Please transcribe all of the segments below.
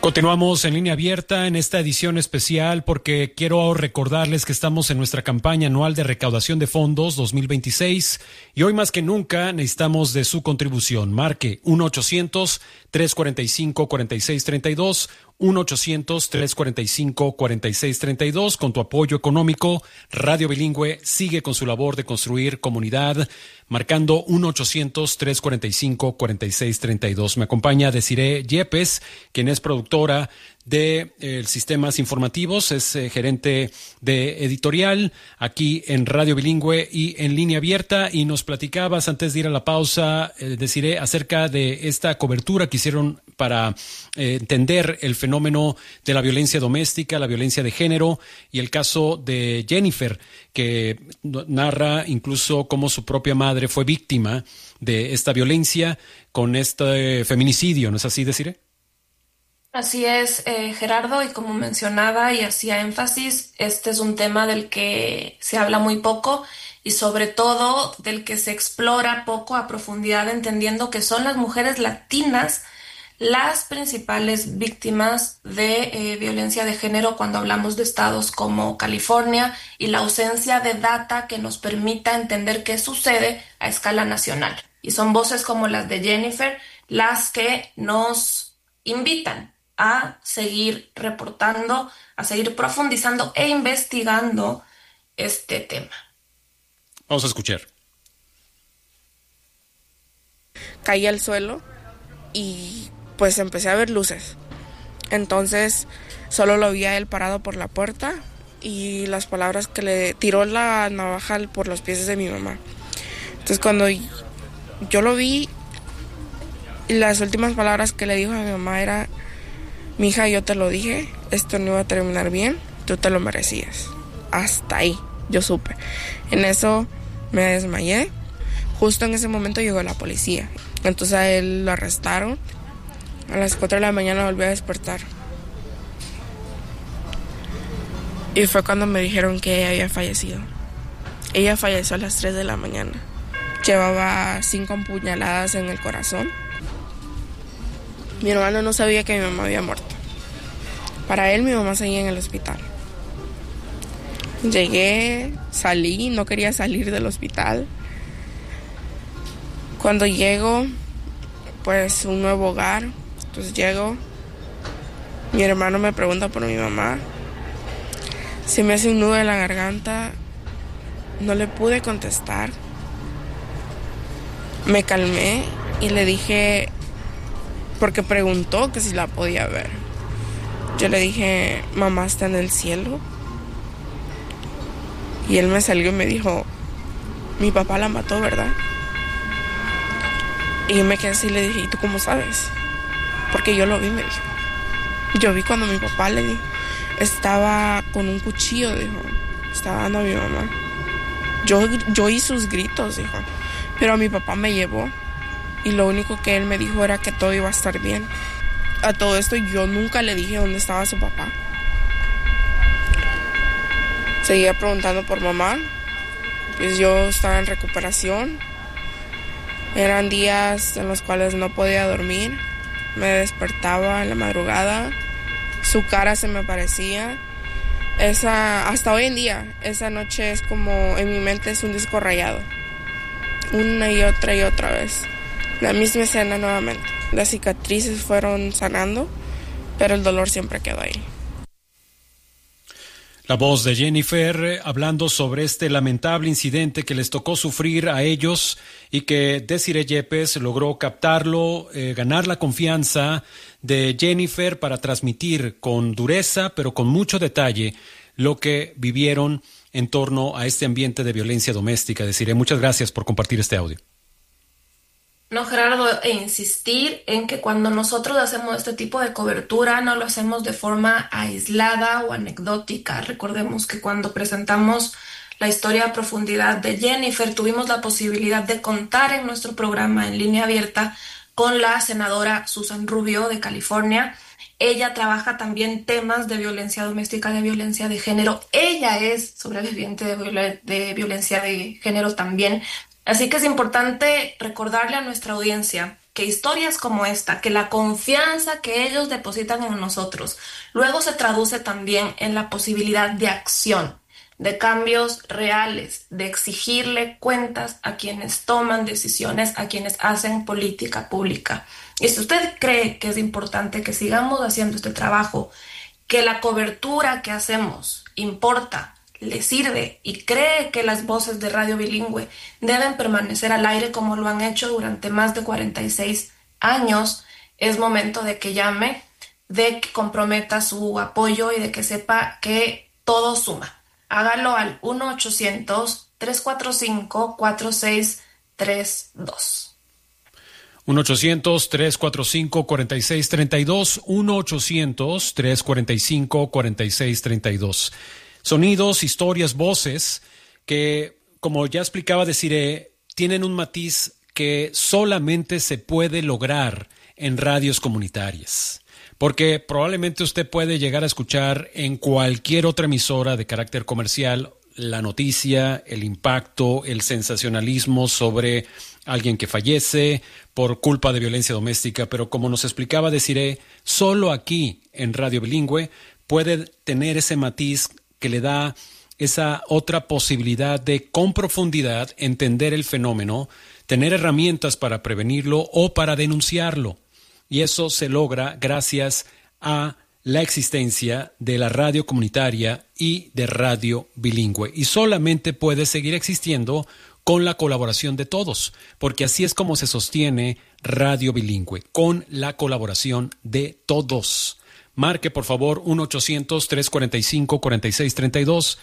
Continuamos en línea abierta en esta edición especial porque quiero recordarles que estamos en nuestra campaña anual de recaudación de fondos 2026 y hoy más que nunca necesitamos de su contribución. Marque 1-800-345-4632, 1-800-345-4632. Con tu apoyo económico, Radio Bilingüe sigue con su labor de construir comunidad, marcando 1-800-345-4632. Me acompaña Desiree Yepes, quien es productora de Sistemas Informativos, es gerente de editorial aquí en Radio Bilingüe y en línea abierta, y nos platicabas antes de ir a la pausa, Desiree, acerca de esta cobertura que hicieron para entender el fenómeno de la violencia doméstica, la violencia de género, y el caso de Jennifer, que narra incluso cómo su propia madre fue víctima de esta violencia con este feminicidio, ¿no es así, Desiree? Así es, Gerardo, y como mencionaba y hacía énfasis, este es un tema del que se habla muy poco y sobre todo del que se explora poco a profundidad, entendiendo que son las mujeres latinas las principales víctimas de violencia de género cuando hablamos de estados como California, y la ausencia de data que nos permita entender qué sucede a escala nacional. Y son voces como las de Jennifer las que nos invitan a seguir reportando, a seguir profundizando e investigando este tema. Vamos a escuchar. Caí al suelo y pues empecé a ver luces. Entonces solo lo vi a él parado por la puerta y las palabras que le tiró la navaja por los pies de mi mamá. Entonces cuando yo lo vi, las últimas palabras que le dijo a mi mamá era: mija, yo te lo dije, esto no iba a terminar bien, tú te lo merecías. Hasta ahí, yo supe. En eso me desmayé. Justo en ese momento llegó la policía. Entonces a él lo arrestaron. A las 4 de la mañana volvió a despertar. Y fue cuando me dijeron que ella había fallecido. Ella falleció a las 3 de la mañana. Llevaba 5 puñaladas en el corazón. Mi hermano no sabía que mi mamá había muerto. Para él, mi mamá seguía en el hospital. Llegué, salí, no quería salir del hospital. Cuando llego, pues un nuevo hogar. Entonces llego, mi hermano me pregunta por mi mamá. Se me hace un nudo en la garganta. No le pude contestar. Me calmé y le dije, porque preguntó que si la podía ver. Yo le dije: mamá está en el cielo. Y él me salió y me dijo: mi papá la mató, ¿verdad? Y yo me quedé así y le dije: ¿y tú cómo sabes? Porque yo lo vi, me dijo. Yo vi cuando mi papá le dijo, estaba con un cuchillo, dijo, estaba dando a mi mamá. Yo oí sus gritos, dijo, pero a mi papá me llevó. Y lo único que él me dijo era que todo iba a estar bien. A todo esto yo nunca le dije dónde estaba su papá. Seguía preguntando por mamá. Pues yo estaba en recuperación. Eran días en los cuales no podía dormir. Me despertaba en la madrugada. Su cara se me aparecía. Hasta hoy en día, esa noche es como, en mi mente es un disco rayado. Una y otra vez. La misma escena nuevamente. Las cicatrices fueron sanando, pero el dolor siempre quedó ahí. La voz de Jennifer hablando sobre este lamentable incidente que les tocó sufrir a ellos y que Desiree Yepes logró captarlo, ganar la confianza de Jennifer para transmitir con dureza, pero con mucho detalle, lo que vivieron en torno a este ambiente de violencia doméstica. Desiree, muchas gracias por compartir este audio. No, Gerardo, e insistir en que cuando nosotros hacemos este tipo de cobertura no lo hacemos de forma aislada o anecdótica. Recordemos que cuando presentamos la historia a profundidad de Jennifer, tuvimos la posibilidad de contar en nuestro programa en línea abierta con la senadora Susan Rubio de California. Ella trabaja también temas de violencia doméstica, de violencia de género. Ella es sobreviviente de violencia de género también. Así que es importante recordarle a nuestra audiencia que historias como esta, que la confianza que ellos depositan en nosotros, luego se traduce también en la posibilidad de acción, de cambios reales, de exigirle cuentas a quienes toman decisiones, a quienes hacen política pública. Y si usted cree que es importante que sigamos haciendo este trabajo, que la cobertura que hacemos importa, le sirve y cree que las voces de Radio Bilingüe deben permanecer al aire como lo han hecho durante más de 46 años, es momento de que llame, de que comprometa su apoyo y de que sepa que todo suma. Hágalo al 1-800-345-4632. 1-800-345-4632, 1-800-345-4632. Sonidos, historias, voces que, como ya explicaba Desiree, tienen un matiz que solamente se puede lograr en radios comunitarias. Porque probablemente usted puede llegar a escuchar en cualquier otra emisora de carácter comercial la noticia, el impacto, el sensacionalismo sobre alguien que fallece por culpa de violencia doméstica, pero como nos explicaba Desiree, solo aquí en Radio Bilingüe puede tener ese matiz que le da esa otra posibilidad de, con profundidad, entender el fenómeno, tener herramientas para prevenirlo o para denunciarlo. Y eso se logra gracias a la existencia de la radio comunitaria y de Radio Bilingüe. Y solamente puede seguir existiendo con la colaboración de todos, porque así es como se sostiene Radio Bilingüe, con la colaboración de todos. Marque, por favor, 1-800-345-4632,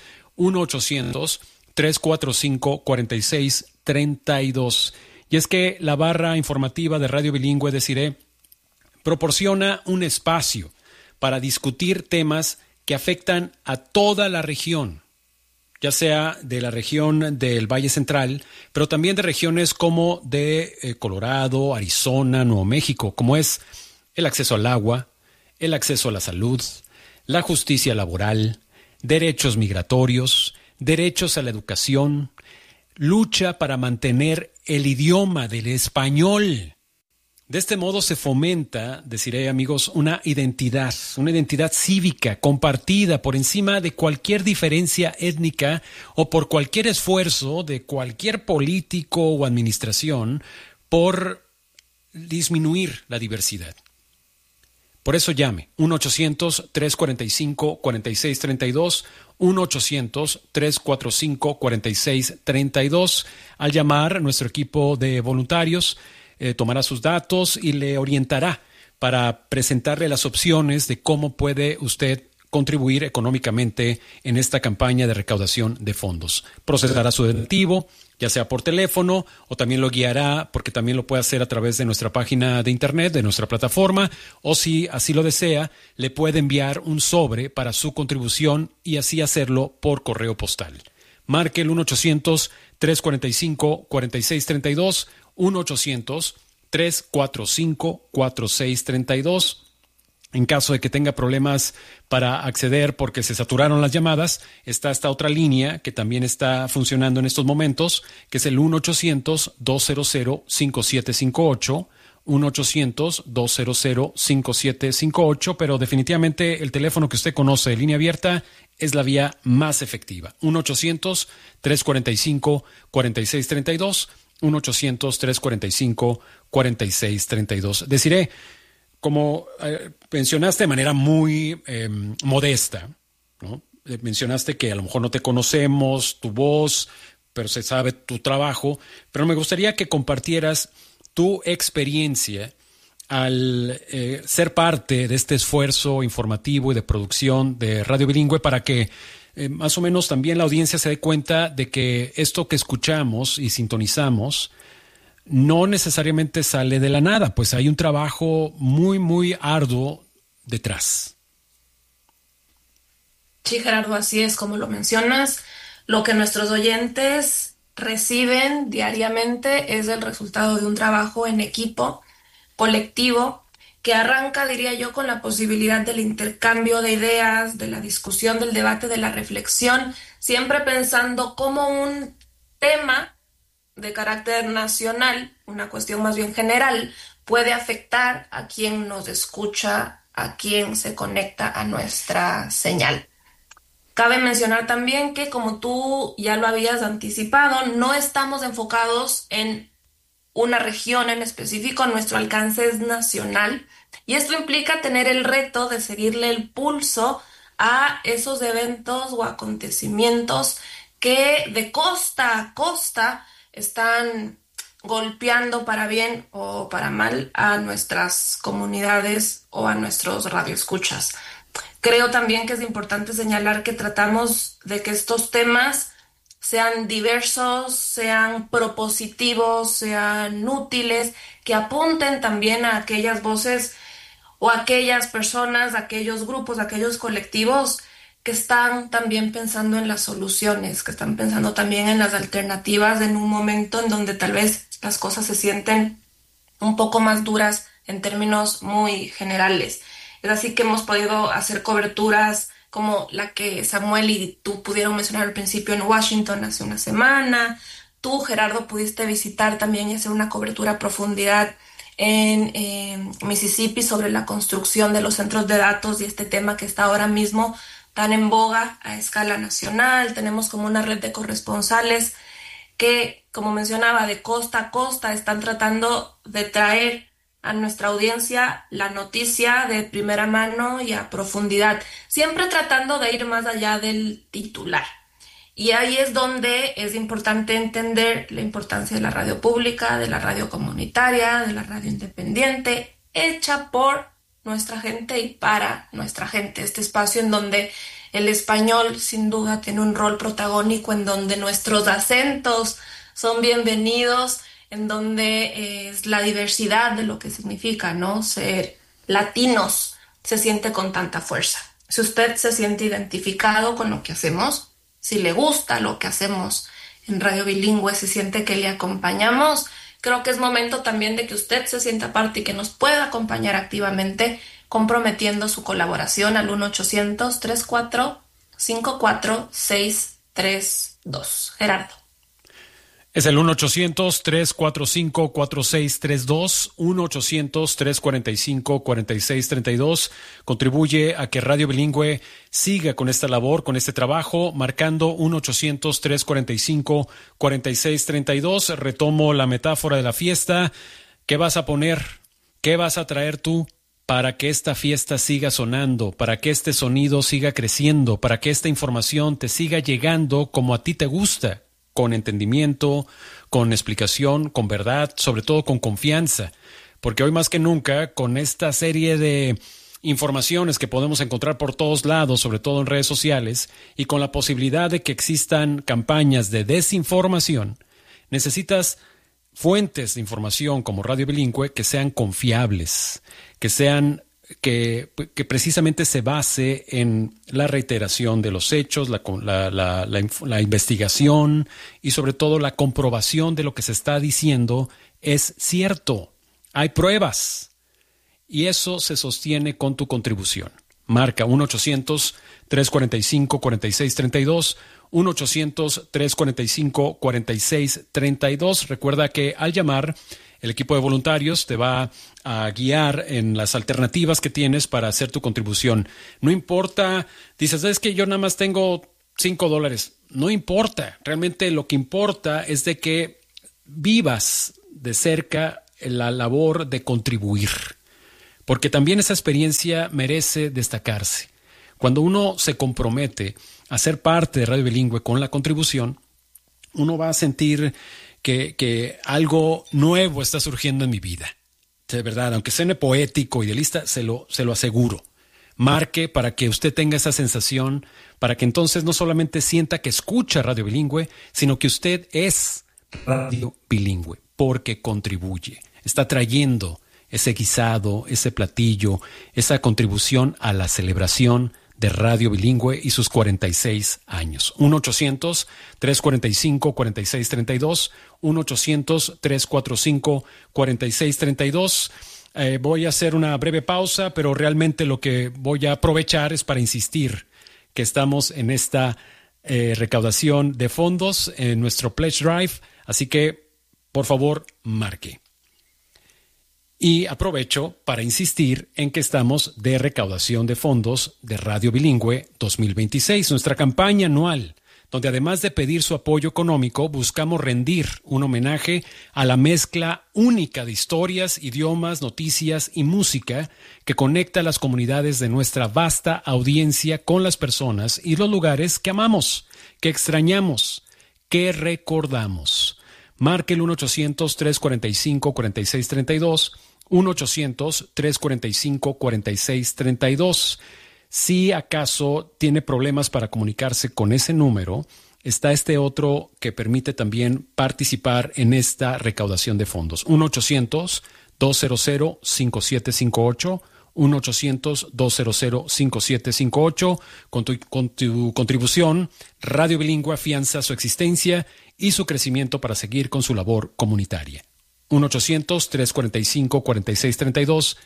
1-800-345-4632. Y es que la barra informativa de Radio Bilingüe, Desiree, proporciona un espacio para discutir temas que afectan a toda la región, ya sea de la región del Valle Central, pero también de regiones como de Colorado, Arizona, Nuevo México, como es el acceso al agua, el acceso a la salud, la justicia laboral, derechos migratorios, derechos a la educación, lucha para mantener el idioma del español. De este modo se fomenta, deciré amigos, una identidad cívica compartida por encima de cualquier diferencia étnica o por cualquier esfuerzo de cualquier político o administración por disminuir la diversidad. Por eso llame 1-800-345-4632, 1-800-345-4632. Al llamar, nuestro equipo de voluntarios tomará sus datos y le orientará para presentarle las opciones de cómo puede usted contribuir económicamente en esta campaña de recaudación de fondos. Procesará su donativo, ya sea por teléfono o también lo guiará, porque también lo puede hacer a través de nuestra página de internet, de nuestra plataforma, o si así lo desea, le puede enviar un sobre para su contribución y así hacerlo por correo postal. Marque el 1-800-345-4632, 1-800-345-4632. En caso de que tenga problemas para acceder porque se saturaron las llamadas, está esta otra línea que también está funcionando en estos momentos, que es el 1-800-200-5758, 1-800-200-5758, pero definitivamente el teléfono que usted conoce de línea abierta es la vía más efectiva. 1-800-345-4632, 1-800-345-4632. Deciré, como mencionaste de manera muy modesta, ¿no? Mencionaste que a lo mejor no te conocemos, tu voz, pero se sabe tu trabajo, pero me gustaría que compartieras tu experiencia al ser parte de este esfuerzo informativo y de producción de Radio Bilingüe para que más o menos también la audiencia se dé cuenta de que esto que escuchamos y sintonizamos no necesariamente sale de la nada, pues hay un trabajo muy, muy arduo detrás. Sí, Gerardo, así es como lo mencionas. Lo que nuestros oyentes reciben diariamente es el resultado de un trabajo en equipo, colectivo, que arranca, diría yo, con la posibilidad del intercambio de ideas, de la discusión, del debate, de la reflexión, siempre pensando cómo un tema de carácter nacional, una cuestión más bien general, puede afectar a quien nos escucha, a quien se conecta a nuestra señal. Cabe mencionar también que, como tú ya lo habías anticipado, no estamos enfocados en una región en específico, nuestro alcance es nacional y esto implica tener el reto de seguirle el pulso a esos eventos o acontecimientos que de costa a costa están golpeando para bien o para mal a nuestras comunidades o a nuestros radioescuchas. Creo también que es importante señalar que tratamos de que estos temas sean diversos, sean propositivos, sean útiles, que apunten también a aquellas voces o a aquellas personas, a aquellos grupos, a aquellos colectivos que están también pensando en las soluciones, que están pensando también en las alternativas en un momento en donde tal vez las cosas se sienten un poco más duras en términos muy generales. Es así que hemos podido hacer coberturas como la que Samuel y tú pudieron mencionar al principio en Washington hace una semana. Tú, Gerardo, pudiste visitar también y hacer una cobertura a profundidad en Mississippi sobre la construcción de los centros de datos y este tema que está ahora mismo tan en boga a escala nacional. Tenemos como una red de corresponsales que, como mencionaba, de costa a costa están tratando de traer a nuestra audiencia la noticia de primera mano y a profundidad, siempre tratando de ir más allá del titular. Y ahí es donde es importante entender la importancia de la radio pública, de la radio comunitaria, de la radio independiente, hecha por nuestra gente y para nuestra gente. Este espacio en donde el español sin duda tiene un rol protagónico, en donde nuestros acentos son bienvenidos, en donde es la diversidad de lo que significa, ¿no? Ser latinos se siente con tanta fuerza. Si usted se siente identificado con lo que hacemos, si le gusta lo que hacemos en Radio Bilingüe, si siente que le acompañamos, creo que es momento también de que usted se sienta parte y que nos pueda acompañar activamente, comprometiendo su colaboración al 1-800-3454-632. Gerardo. Es el 1-800-345-4632, 1-800-345-4632. Contribuye a que Radio Bilingüe siga con esta labor, con este trabajo, marcando 1-800-345-4632. Retomo la metáfora de la fiesta. ¿Qué vas a poner? ¿Qué vas a traer tú para que esta fiesta siga sonando, para que este sonido siga creciendo, para que esta información te siga llegando como a ti te gusta? Con entendimiento, con explicación, con verdad, sobre todo con confianza, porque hoy más que nunca, con esta serie de informaciones que podemos encontrar por todos lados, sobre todo en redes sociales, y con la posibilidad de que existan campañas de desinformación, necesitas fuentes de información como Radio Bilingüe que sean confiables, que precisamente se base en la reiteración de los hechos, la investigación y sobre todo la comprobación de lo que se está diciendo es cierto. Hay pruebas y eso se sostiene con tu contribución. Marca 1-800-345-4632, 1-800-345-4632. Recuerda que al llamar, el equipo de voluntarios te va a guiar en las alternativas que tienes para hacer tu contribución. No importa, dices, es que yo nada más tengo $5. No importa, realmente lo que importa es de que vivas de cerca la labor de contribuir, porque también esa experiencia merece destacarse. Cuando uno se compromete a ser parte de Radio Bilingüe con la contribución, uno va a sentir que algo nuevo está surgiendo en mi vida. De verdad, aunque suene poético, idealista, se lo aseguro. Marque para que usted tenga esa sensación, para que entonces no solamente sienta que escucha Radio Bilingüe, sino que usted es Radio Bilingüe, porque contribuye. Está trayendo ese guisado, ese platillo, esa contribución a la celebración de Radio Bilingüe y sus 46 años. 1-800-345-4632, 1-800-345-4632. Voy a hacer una breve pausa, pero realmente lo que voy a aprovechar es para insistir que estamos en esta recaudación de fondos en nuestro Pledge Drive, así que por favor marque. Y aprovecho para insistir en que estamos de recaudación de fondos de Radio Bilingüe 2026, nuestra campaña anual, donde además de pedir su apoyo económico, buscamos rendir un homenaje a la mezcla única de historias, idiomas, noticias y música que conecta a las comunidades de nuestra vasta audiencia con las personas y los lugares que amamos, que extrañamos, que recordamos. Marque el 1-800-345-4632, 1-800-345-4632. Si acaso tiene problemas para comunicarse con ese número, está este otro que permite también participar en esta recaudación de fondos. 1-800-200-5758, 1-800-200-5758. Con tu contribución, Radio Bilingüe afianza su existencia y su crecimiento para seguir con su labor comunitaria. 1-800-345-4632,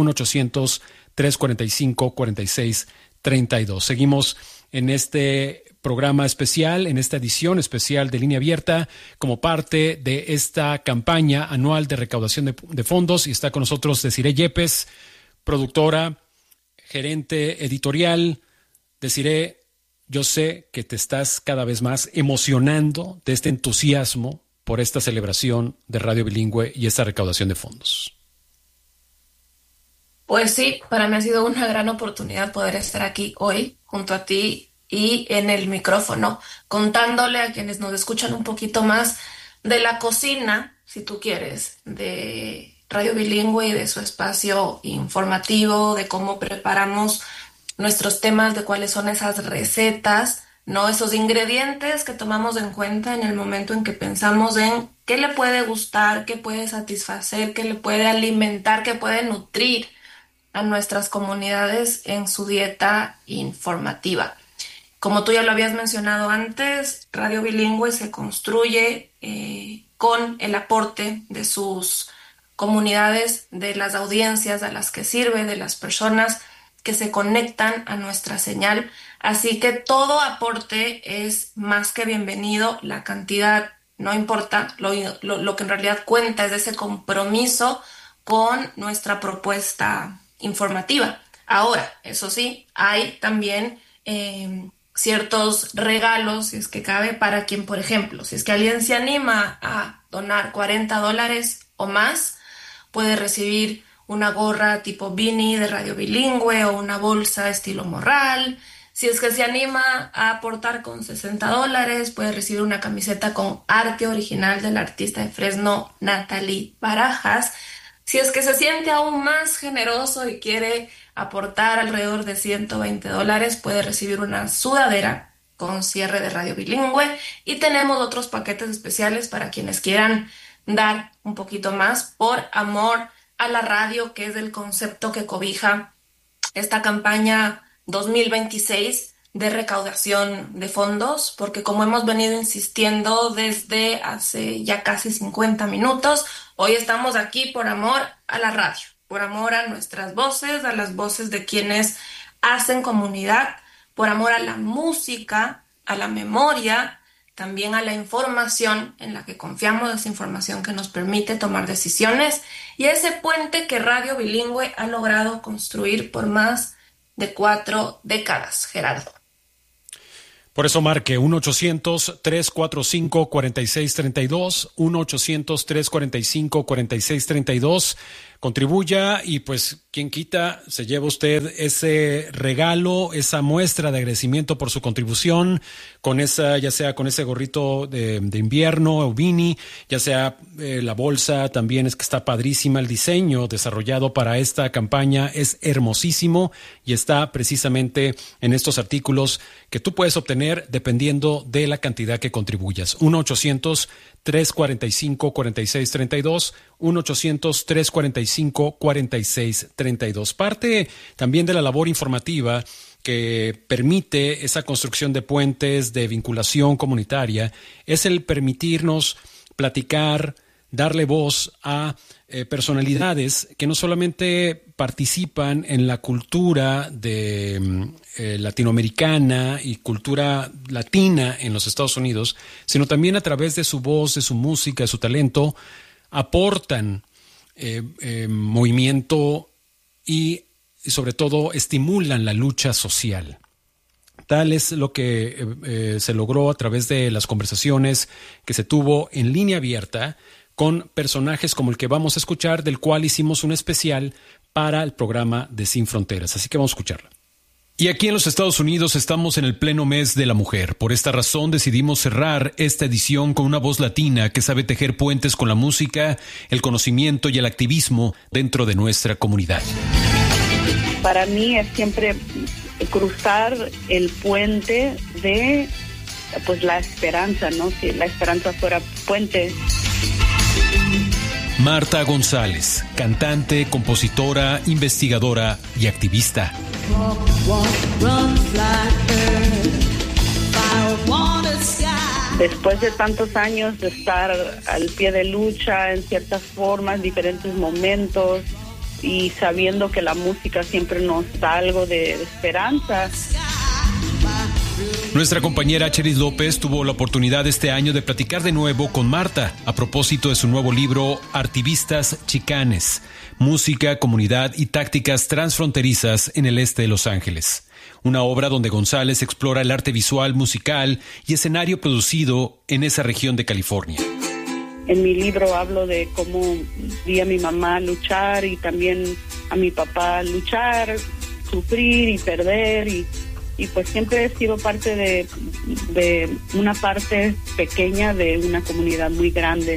1-800-345-4632. Seguimos en este programa especial, en esta edición especial de Línea Abierta, como parte de esta campaña anual de recaudación de fondos. Y está con nosotros Desiree Yepes, productora, gerente editorial. Desiree, yo sé que te estás cada vez más emocionando de este entusiasmo por esta celebración de Radio Bilingüe y esta recaudación de fondos. Pues sí, para mí ha sido una gran oportunidad poder estar aquí hoy junto a ti y en el micrófono, contándole a quienes nos escuchan un poquito más de la cocina, si tú quieres, de Radio Bilingüe y de su espacio informativo, de cómo preparamos nuestros temas, de cuáles son esas recetas, ¿no? Esos ingredientes que tomamos en cuenta en el momento en que pensamos en qué le puede gustar, qué puede satisfacer, qué le puede alimentar, qué puede nutrir a nuestras comunidades en su dieta informativa. Como tú ya lo habías mencionado antes, Radio Bilingüe se construye con el aporte de sus comunidades, de las audiencias a las que sirve, de las personas que se conectan a nuestra señal. Así que todo aporte es más que bienvenido. La cantidad no importa, lo que en realidad cuenta es ese compromiso con nuestra propuesta informativa. Ahora, eso sí, hay también ciertos regalos, si es que cabe, para quien, por ejemplo, si es que alguien se anima a donar $40 o más, puede recibir una gorra tipo beanie de Radio Bilingüe o una bolsa estilo morral. Si es que se anima a aportar con $60, puede recibir una camiseta con arte original del artista de Fresno, Natalie Barajas. Si es que se siente aún más generoso y quiere aportar alrededor de $120, puede recibir una sudadera con cierre de Radio Bilingüe. Y tenemos otros paquetes especiales para quienes quieran dar un poquito más por amor a la radio, que es el concepto que cobija esta campaña 2026 de recaudación de fondos, porque como hemos venido insistiendo desde hace ya casi 50 minutos, hoy estamos aquí por amor a la radio, por amor a nuestras voces, a las voces de quienes hacen comunidad, por amor a la música, a la memoria, también a la información en la que confiamos, esa información que nos permite tomar decisiones, y ese puente que Radio Bilingüe ha logrado construir por más de 4 décadas, Gerardo. Por eso marque 1-800-345-4632, 1-800-345-4632. Contribuya y pues quien quita se lleva usted ese regalo, esa muestra de agradecimiento por su contribución, con esa, ya sea con ese gorrito de invierno o beanie, ya sea la bolsa, también es que está padrísima. El diseño desarrollado para esta campaña es hermosísimo y está precisamente en estos artículos que tú puedes obtener dependiendo de la cantidad que contribuyas. 1-800-345-4632, 1-800-345-4632. Parte también de la labor informativa que permite esa construcción de puentes de vinculación comunitaria es el permitirnos platicar, darle voz a personalidades que no solamente participan en la cultura de latinoamericana y cultura latina en los Estados Unidos, sino también a través de su voz, de su música, de su talento, aportan movimiento y sobre todo estimulan la lucha social. Tal es lo que se logró a través de las conversaciones que se tuvo en línea abierta con personajes como el que vamos a escuchar, del cual hicimos un especial para el programa de Sin Fronteras. Así que vamos a escucharla. Y aquí en los Estados Unidos estamos en el pleno mes de la mujer. Por esta razón decidimos cerrar esta edición con una voz latina que sabe tejer puentes con la música, el conocimiento y el activismo dentro de nuestra comunidad. Para mí es siempre cruzar el puente de pues la esperanza, ¿no? Si la esperanza fuera puente. Marta González, cantante, compositora, investigadora y activista. Después de tantos años de estar al pie de lucha en ciertas formas, diferentes momentos, y sabiendo que la música siempre nos da algo de esperanza. Nuestra compañera Cheris López tuvo la oportunidad este año de platicar de nuevo con Marta a propósito de su nuevo libro Artivistas Chicanes, música, comunidad y tácticas transfronterizas en el este de Los Ángeles. Una obra donde González explora el arte visual, musical y escenario producido en esa región de California. En mi libro hablo de cómo vi a mi mamá luchar y también a mi papá luchar, sufrir y perder, y pues siempre he sido parte de una parte pequeña de una comunidad muy grande.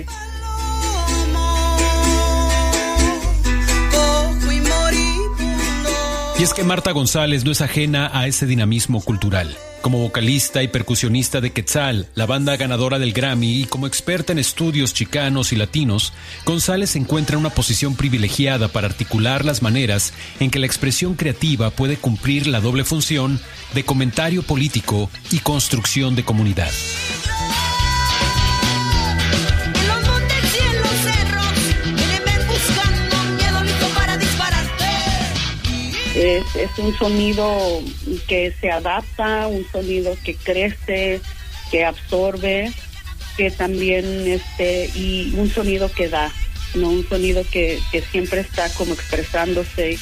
Y es que Marta González no es ajena a ese dinamismo cultural. Como vocalista y percusionista de Quetzal, la banda ganadora del Grammy, y como experta en estudios chicanos y latinos, González se encuentra en una posición privilegiada para articular las maneras en que la expresión creativa puede cumplir la doble función de comentario político y construcción de comunidad. Es un sonido que se adapta, un sonido que crece, que absorbe, que también y un sonido que da, ¿no? Un sonido que siempre está como expresándose.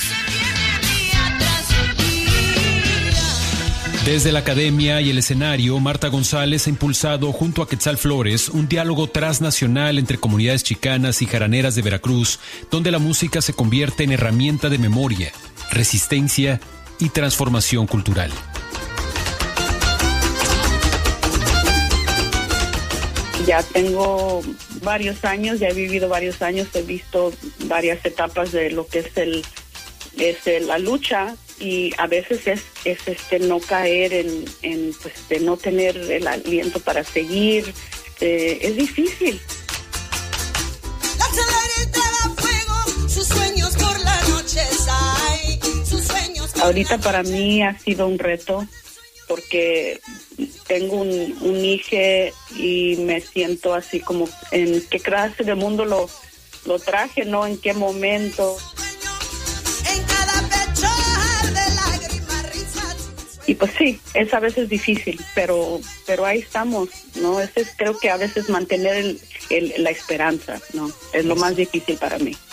Desde la academia y el escenario, Marta González ha impulsado junto a Quetzal Flores un diálogo transnacional entre comunidades chicanas y jaraneras de Veracruz, donde la música se convierte en herramienta de memoria, resistencia y transformación cultural. Ya tengo varios años, ya he vivido varios años, he visto varias etapas de lo que es la lucha, y a veces es no caer en pues de no tener el aliento para seguir, es difícil. Ahorita para mí ha sido un reto porque tengo un hijo y me siento así como en qué clase de mundo lo traje, ¿no? En qué momento. Y pues sí, es a veces difícil, pero ahí estamos, ¿no? Creo que a veces mantener la esperanza, ¿no? Es lo más difícil para mí.